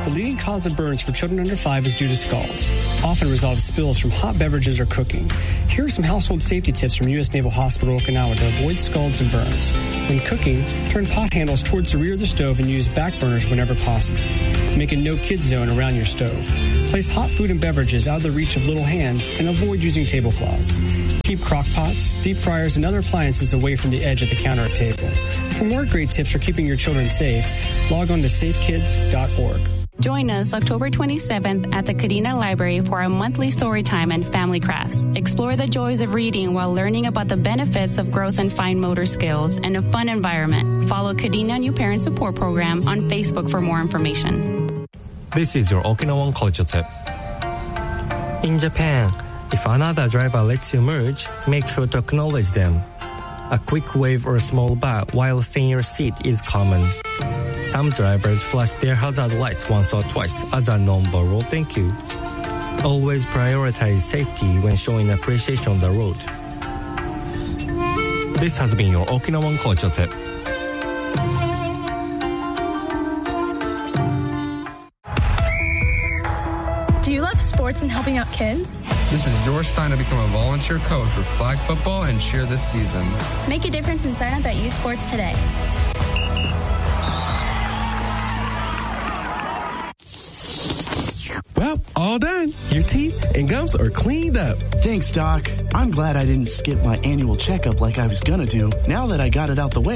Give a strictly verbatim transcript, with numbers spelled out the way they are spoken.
The leading cause of burns for children under five is due to scalds, often resolve spills from hot beverages or cooking. Here are some household safety tips from U S Naval Hospital Okinawa to avoid scalds and burns. When cooking, turn pot handles towards the rear of the stove and use back burners whenever possible. Make a no-kid zone around your stove. Place hot food and beverages out of the reach of little hands and avoid using tablecloths. Keep crock pots, deep fryers, and other appliances away from the edge of the counter or table. For more great tips for keeping your children safe, log on to safe kids dot org. Join us October twenty-seventh at the Kadena Library for a monthly story time and family crafts. Explore the joys of reading while learning about the benefits of gross and fine motor skills in a fun environment. Follow Kadena New Parent Support Program on Facebook for more information. This is your Okinawan culture tip. In Japan, if another driver lets you merge, make sure to acknowledge them. A quick wave or small bow while staying in your seat is common. Some drivers flash their hazard lights once or twice as a non-verbal thank you. Always prioritize safety when showing appreciation on the road. This has been your Okinawan culture tip. Do you love sports and helping out kids? This is your sign to become a volunteer coach for flag football and cheer this season. Make a difference and sign up at youth sports today. Well, all done. Your teeth and gums are cleaned up. Thanks, Doc. I'm glad I didn't skip my annual checkup like I was gonna do. Now that I got it out the way,